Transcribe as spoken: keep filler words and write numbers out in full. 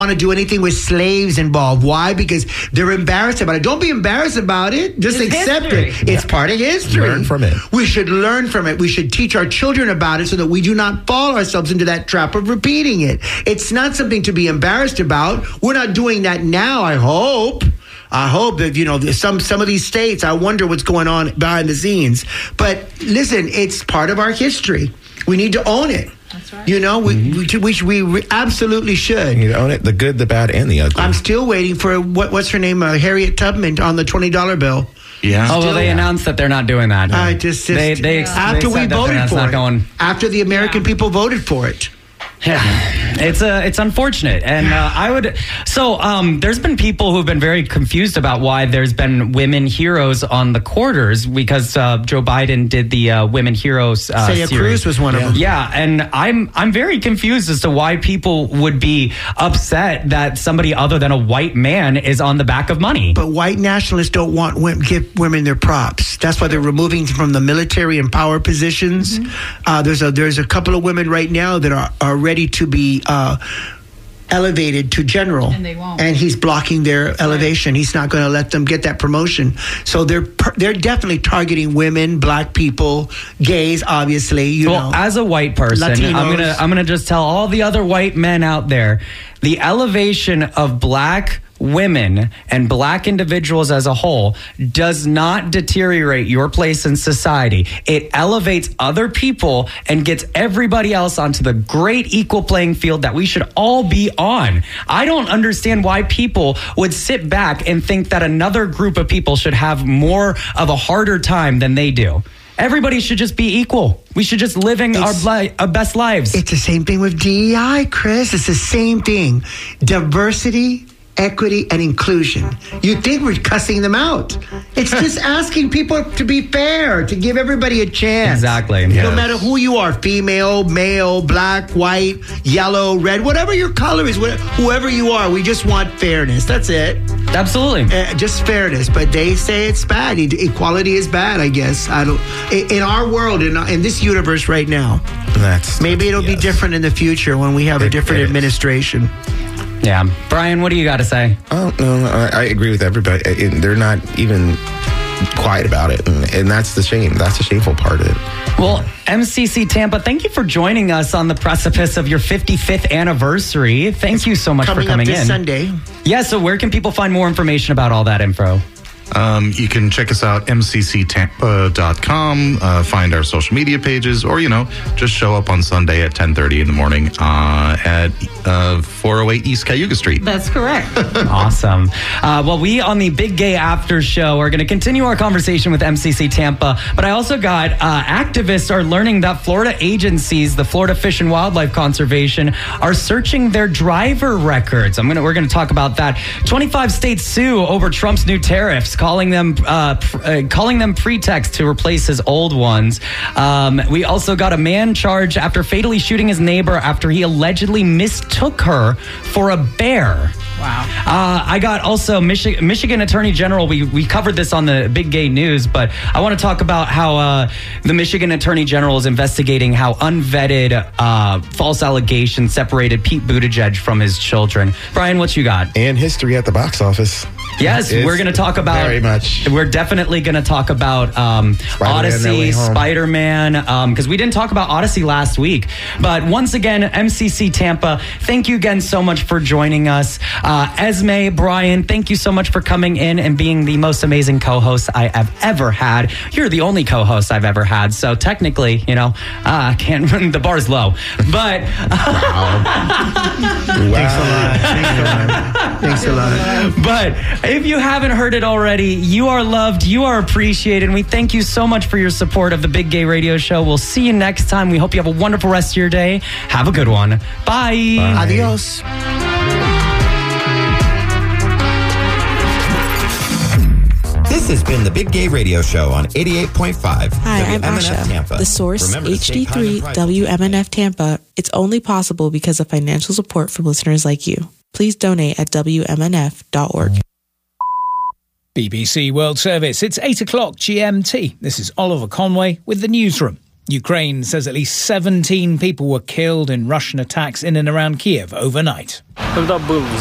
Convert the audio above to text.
want to do anything with slaves involved. Why? Because they're embarrassed about it. Don't be embarrassed about it. Just It's accept history. it. It's Yeah. part of history. Learn from it. We should learn from it. We should teach our children about it so that we do not fall ourselves into that trap of repeating it. It's not something to be embarrassed about. We're not doing that now, I hope. I hope that, you know, some some of these states, I wonder what's going on behind the scenes. But listen, it's part of our history. We need to own it. That's right. You know, we, mm-hmm. we, we, we absolutely should. You need to own it, the good, the bad, and the ugly. I'm still waiting for, what, what's her name, uh, Harriet Tubman on the twenty dollar bill. Yeah. Oh, well, they yeah. announced that they're not doing that. I just, just they, they, after they we said that voted that's for not it, going. after the American Yeah. people voted for it. Yeah, it's a it's unfortunate, and uh, I would. So um, there's been people who've been very confused about why there's been women heroes on the quarters because uh, Joe Biden did the uh, Women Heroes uh, Celia series. Cruz was one of them. Yeah, and I'm I'm very confused as to why people would be upset that somebody other than a white man is on the back of money. But white nationalists don't want women, give women their props. That's why they're removing from the military and power positions. Mm-hmm. Uh, there's a there's a couple of women right now that are, are ready to be uh, elevated to general, And they won't. and he's blocking their elevation. He's not going to let them get that promotion. So they're per- they're definitely targeting women, black people, gays. Obviously, you well, know. as a white person, Latinos. I'm gonna I'm gonna just tell all the other white men out there, the elevation of black women and black individuals as a whole does not deteriorate your place in society. It elevates other people and gets everybody else onto the great equal playing field that we should all be on. I don't understand why people would sit back and think that another group of people should have more of a harder time than they do. Everybody should just be equal. We should just living our, li- our best lives. It's the same thing with D E I, Chris. It's the same thing. Diversity, equity, and inclusion. You'd think we're cussing them out. It's just asking people to be fair, to give everybody a chance. Exactly. No Yes. matter who you are, female, male, black, white, yellow, red, whatever your color is, wh- whoever you are, we just want fairness. That's it. Absolutely. Uh, just fairness. But they say it's bad. E- Equality is bad, I guess. I don't. In, in our world, in, in this universe right now, That's maybe it'll be yes. different in the future when we have a It- different it is. administration. Yeah. Brian, what do you got to say? Oh, no, I, I agree with everybody. And they're not even quiet about it. And, and that's the shame. That's the shameful part of it. Well, M C C Tampa, thank you for joining us on the precipice of your fifty-fifth anniversary. Thank you so much Coming for coming up this in. Sunday. Yeah, so where can people find more information about all that info? Um, you can check us out, m c c tampa dot com, uh, find our social media pages, or, you know, just show up on Sunday at ten thirty in the morning uh, at uh, four oh eight East Cayuga Street. That's correct. Awesome. Uh, well, we on the Big Gay After Show are going to continue our conversation with M C C Tampa, but I also got uh, activists are learning that Florida agencies, the Florida Fish and Wildlife Conservation, are searching their driver records. I'm gonna we're going to talk about that. twenty-five states sue over Trump's new tariffs, calling them uh, pr- uh, calling them pretext to replace his old ones. Um, we also got a man charged after fatally shooting his neighbor after he allegedly mistook her for a bear. Wow. Uh, I got also Michi- Michigan Attorney General. We we covered this on the Big Gay News, but I want to talk about how uh, the Michigan Attorney General is investigating how unvetted uh, false allegations separated Pete Buttigieg from his children. Brian, what you got? And history at the box office. Yes, It's we're going to talk about very much. We're definitely going to talk about um, Spider-Man, No Odyssey, Way Home. Spider-Man, because we didn't talk about Odyssey last week. But once again, M C C Tampa, thank you again so much for joining us. Uh, Esme, Brian, thank you so much for coming in and being the most amazing co-host I have ever had. You're the only co-host I've ever had, so technically, you know, uh, can't the bar's low. But Wow. Thanks a lot. Thanks a lot. Thanks a lot. But if you haven't heard it already, you are loved, you are appreciated, and we thank you so much for your support of the Big Gay Radio Show. We'll see you next time. We hope you have a wonderful rest of your day. Have a good one. Bye. Bye. Adios. This has been the Big Gay Radio Show on eighty-eight point five Hi, I'm W M N F Asha. Tampa. The Source Remember to H stay D kind three and private. W M N F Tampa. It's only possible because of financial support from listeners like you. Please donate at W M N F dot org. B B C World Service. It's eight o'clock G M T. This is Oliver Conway with the newsroom. Ukraine says at least seventeen people were killed in Russian attacks in and around Kiev overnight.